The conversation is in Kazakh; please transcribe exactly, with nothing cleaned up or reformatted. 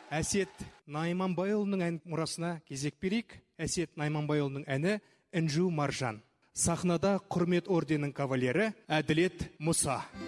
Әсет Найманбайұлының ән мұрасына кезек берейік. Әсет Найманбайұлының әні «Інжу маржан». Сахнада құрмет орденінің кавалері Әділет Мұса.